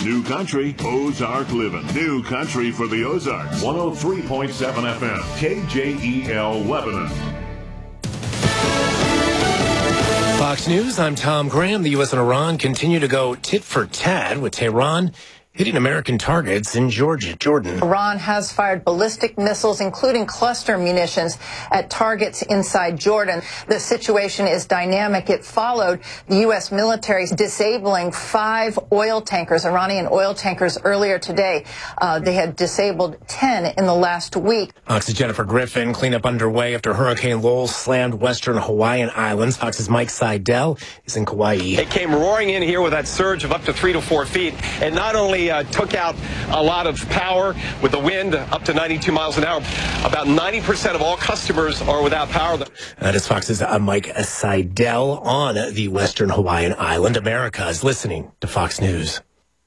New Country, Ozark Living. New Country for the Ozarks. 103.7 FM, KJEL Lebanon. Fox News, I'm Tom Graham. The U.S. and Iran continue to go tit for tat, with Tehran hitting American targets in Jordan. Iran has fired ballistic missiles, including cluster munitions, at targets inside Jordan. The situation is dynamic. It followed the U.S. military disabling 5 oil tankers, Iranian oil tankers, earlier today. They had disabled 10 in the last week. Fox's Jennifer Griffin. Cleanup underway after Hurricane Lowell slammed western Hawaiian islands. Fox's Mike Seidel is in Kauai. It came roaring in here with that surge of up to 3 to 4 feet, and not only took out a lot of power with the wind up to 92 miles an hour. About 90% of all customers are without power. That is Fox's Mike Seidel on the western Hawaiian island. America is listening to Fox News.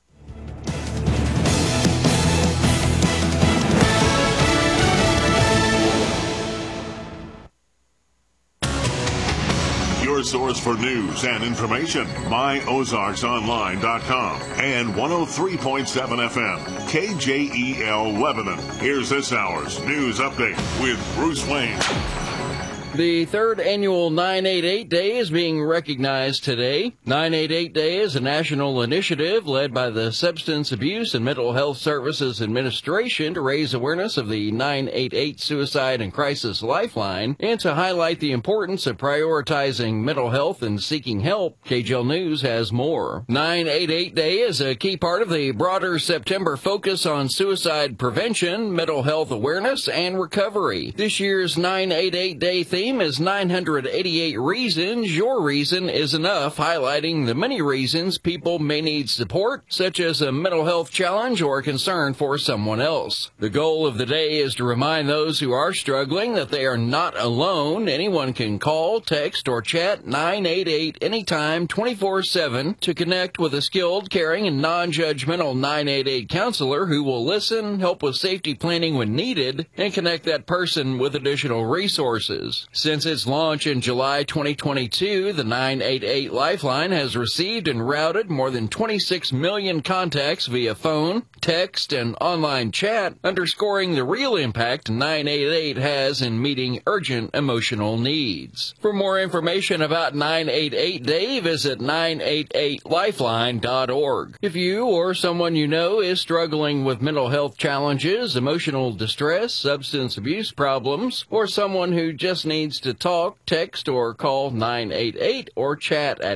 Your source for news and information, myozarksonline.com and 103.7 FM, KJEL Lebanon. Here's this hour's news update with Bruce Wayne. The third annual 988 Day is being recognized today. 988 Day is a national initiative led by the Substance Abuse and Mental Health Services Administration to raise awareness of the 988 Suicide and Crisis Lifeline and to highlight the importance of prioritizing mental health and seeking help. KJL News has more. 988 Day is a key part of the broader September focus on suicide prevention, mental health awareness, and recovery. This year's 988 Day theme is 988 Reasons Your Reason is Enough, highlighting the many reasons people may need support, such as a mental health challenge or concern for someone else. The goal of the day is to remind those who are struggling that they are not alone. Anyone can call, text, or chat 988 anytime, 24/7 to connect with a skilled, caring, and non-judgmental 988 counselor who will listen, help with safety planning when needed, and connect that person with additional resources. Since its launch in July 2022, the 988 Lifeline has received and routed more than 26 million contacts via phone, text, and online chat, underscoring the real impact 988 has in meeting urgent emotional needs. For more information about 988 Day, visit 988lifeline.org. If you or someone you know is struggling with mental health challenges, emotional distress, substance abuse problems, or someone who just needs to talk, text, or call 988 or chat at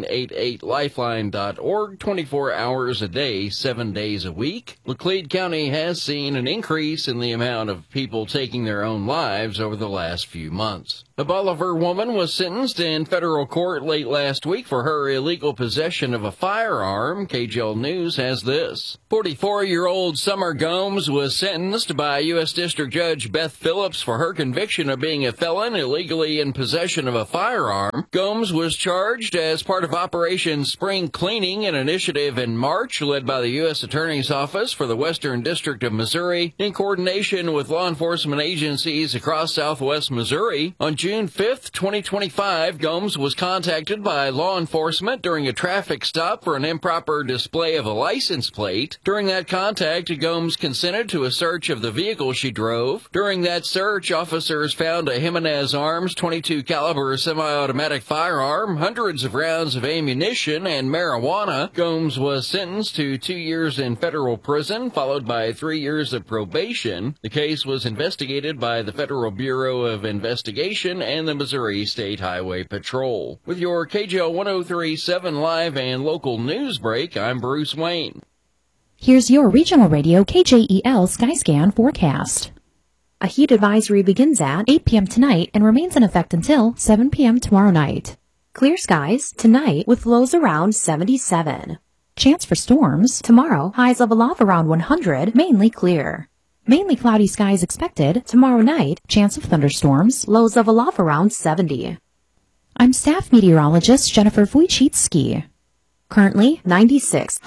988lifeline.org 24 hours a day, 7 days a week. Laclede County has seen an increase in the amount of people taking their own lives over the last few months. A Bolivar woman was sentenced in federal court late last week for her illegal possession of a firearm. KJL News has this. 44-year-old Summer Gomes was sentenced by U.S. District Judge Beth Phillips for her conviction of being a felon illegally in possession of a firearm. Gomes was charged as part of Operation Spring Cleaning, an initiative in March led by the U.S. Attorney's Office for the Western District of Missouri in coordination with law enforcement agencies across southwest Missouri. On June 5th, 2025, Gomes was contacted by law enforcement during a traffic stop for an improper display of a license plate. During that contact, Gomes consented to a search of the vehicle she drove. During that search, officers found a Jimenez Arms .22 caliber semi-automatic firearm, hundreds of rounds of ammunition, and marijuana. Gomes was sentenced to 2 years in federal prison, followed by 3 years of probation. The case was investigated by the Federal Bureau of Investigation and the Missouri State Highway Patrol. With your KJL 103.7 live and local news break, I'm Bruce Wayne. Here's your regional radio KJEL Skyscan forecast. A heat advisory begins at 8 p.m. tonight and remains in effect until 7 p.m. tomorrow night. Clear skies tonight with lows around 77. Chance for storms tomorrow, highs level off around 100, mainly clear. Mainly cloudy skies expected tomorrow night, chance of thunderstorms, lows level off around 70. I'm staff meteorologist Jennifer Wojcicki. Currently 96.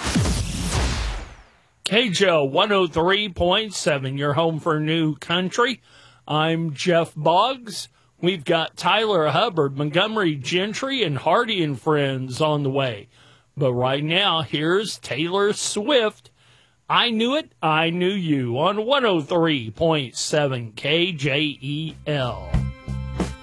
KJL 103.7, your home for New Country. I'm Jeff Boggs. We've got Tyler Hubbard, Montgomery Gentry, and Hardy and Friends on the way. But right now, here's Taylor Swift. I Knew It, I Knew You on 103.7 KJEL.